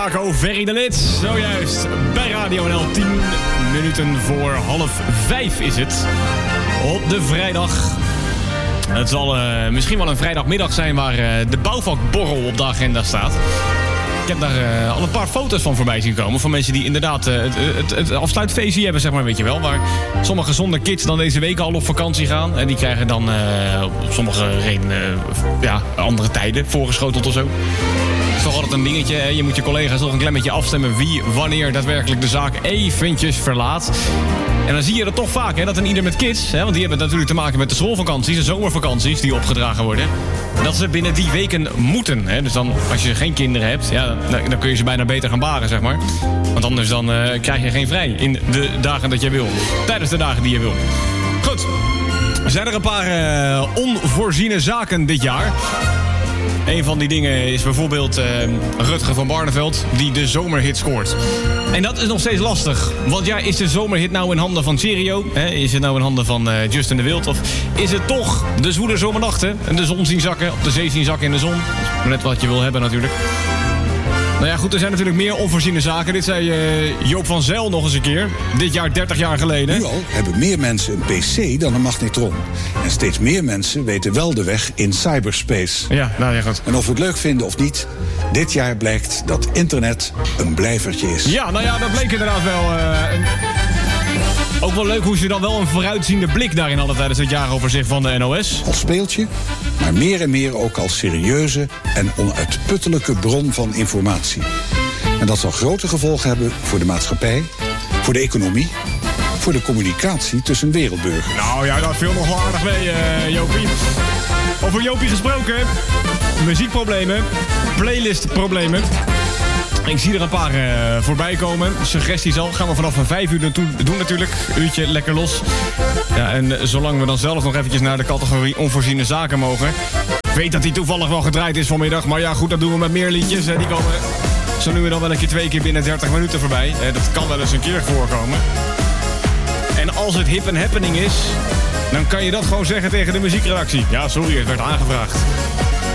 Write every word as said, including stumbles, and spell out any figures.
Marco Ferry de Lid. Zojuist bij Radio N L. tien minuten voor half vijf is het. Op de vrijdag. Het zal uh, misschien wel een vrijdagmiddag zijn waar uh, de bouwvakborrel op de agenda staat. Ik heb daar uh, al een paar foto's van voorbij zien komen. Van mensen die inderdaad uh, het, het, het afsluitfeestje hebben, zeg maar, weet je wel. Waar sommige zonder kids dan deze week al op vakantie gaan. En die krijgen dan uh, op sommige redenen, uh, ja, andere tijden voorgeschoteld of zo. Dat is toch altijd een dingetje. Hè? Je moet je collega's toch een klein beetje afstemmen wie, wanneer daadwerkelijk de zaak eventjes verlaat. En dan zie je dat toch vaak, hè, dat een ieder met kids, hè, want die hebben natuurlijk te maken met de schoolvakanties, de zomervakanties die opgedragen worden, dat ze binnen die weken moeten. Hè. Dus dan, als je geen kinderen hebt, ja, dan, dan kun je ze bijna beter gaan baren, zeg maar. Want anders dan uh, krijg je geen vrij in de dagen dat je wil. Tijdens de dagen die je wil. Goed. Er zijn er een paar uh, onvoorziene zaken dit jaar. Een van die dingen is bijvoorbeeld uh, Rutger van Barneveld, die de zomerhit scoort. En dat is nog steeds lastig. Want ja, is de zomerhit nou in handen van Serio? Hè? Is het nou in handen van uh, Justin de Wild? Of is het toch de zwoele zomernachten? En de zon zien zakken, op de zee zien zakken in de zon. Dat is net wat je wil hebben natuurlijk. Nou ja, goed, er zijn natuurlijk meer onvoorziene zaken. Dit zei uh, Joop van Zijl nog eens een keer. Dit jaar, dertig jaar geleden. Nu al hebben meer mensen een pc dan een magnetron. En steeds meer mensen weten wel de weg in cyberspace. Ja, nou ja, goed. En of we het leuk vinden of niet, dit jaar blijkt dat internet een blijvertje is. Ja, nou ja, dat bleek inderdaad wel. Uh, een... Ook wel leuk hoe ze dan wel een vooruitziende blik daarin hadden tijdens het jaaroverzicht van de N O S. Als speeltje, maar meer en meer ook als serieuze en onuitputtelijke bron van informatie. En dat zal grote gevolgen hebben voor de maatschappij, voor de economie, voor de communicatie tussen wereldburgers. Nou ja, dat viel nog wel aardig mee, uh, Jopie. Over Jopie gesproken, muziekproblemen, playlistproblemen. Ik zie er een paar uh, voorbij komen. Suggesties al. Gaan we vanaf een vijf uur naartoe doen natuurlijk. Uurtje lekker los. Ja, en uh, zolang we dan zelf nog eventjes naar de categorie onvoorziene zaken mogen. Ik weet dat die toevallig wel gedraaid is vanmiddag. Maar ja, goed, dat doen we met meer liedjes. Hè. Die komen zo nu en dan wel een keer twee keer binnen dertig minuten voorbij. Uh, dat kan wel eens een keer voorkomen. En als het hip en happening is, dan kan je dat gewoon zeggen tegen de muziekredactie. Ja, sorry, het werd aangevraagd.